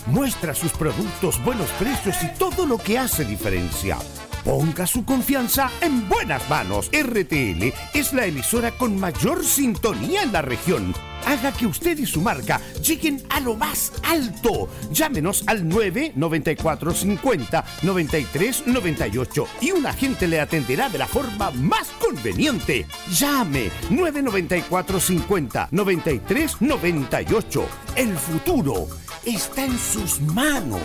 muestra sus productos, buenos precios y todo lo que hace diferencia. Ponga su confianza en buenas manos. RTL es la emisora con mayor sintonía en la región. Haga que usted y su marca lleguen a lo más alto. Llámenos al 994-50-9398 y un agente le atenderá de la forma más conveniente. Llame 994-50-9398. El futuro está en sus manos.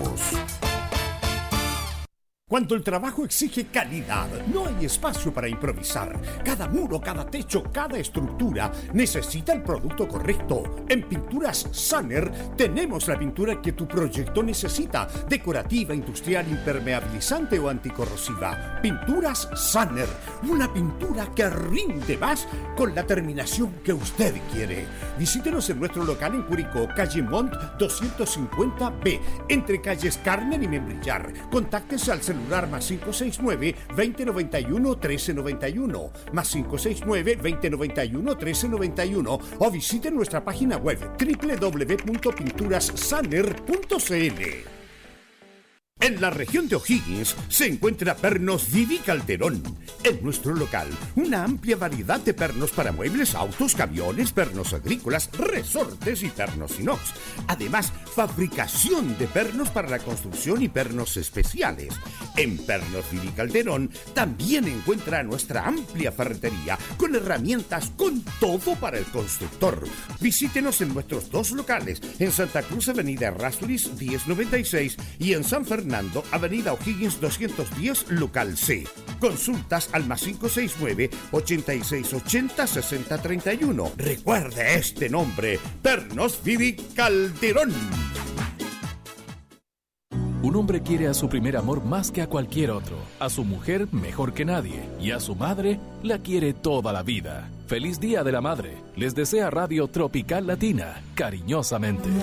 Cuando el trabajo exige calidad, no hay espacio para improvisar. Cada muro, cada techo, cada estructura necesita el producto correcto. En Pinturas Sanner tenemos la pintura que tu proyecto necesita. Decorativa, industrial, impermeabilizante o anticorrosiva. Pinturas Sanner, una pintura que rinde más con la terminación que usted quiere. Visítenos en nuestro local en Curicó, calle Mont 250B, entre calles Carmen y Membrillar. Contáctese al celular más 569-2091-1391, más 569-2091-1391 o visite nuestra página web www.pinturassanner.cl. En la región de O'Higgins se encuentra Pernos Vivi Calderón. En nuestro local, una amplia variedad de pernos para muebles, autos, camiones, pernos agrícolas, resortes y pernos inox. Además, fabricación de pernos para la construcción y pernos especiales. En Pernos Vivi Calderón también encuentra nuestra amplia ferretería con herramientas con todo para el constructor. Visítenos en nuestros dos locales, en Santa Cruz, Avenida Errázuriz 1096 y en San Fernando, Avenida O'Higgins 210, local C. Consultas al más 569-8680-6031. Recuerde este nombre, Pernos Vivi Calderón. Un hombre quiere a su primer amor más que a cualquier otro, a su mujer mejor que nadie y a su madre la quiere toda la vida. Feliz Día de la Madre. Les desea Radio Tropical Latina, cariñosamente.